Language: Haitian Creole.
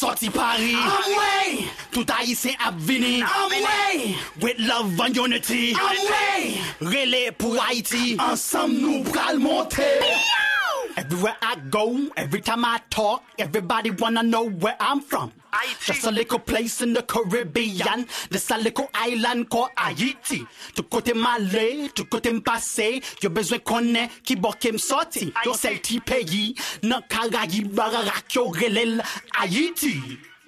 sorti Paris. Amway, tout haïtien a vini. Amway, with love and unity. Amway, relais pour Haïti. Ensemble nous pral monter. Everywhere I go, every time I talk, everybody wanna know where I'm from. Just a little place in the Caribbean, just a little island called Haiti. Tout côté malé, tout côté m'passé, yo besoin connaît qui boke m'sorti. Yo sel ti pays, nan Caraïbes, barak yo relèl Haiti.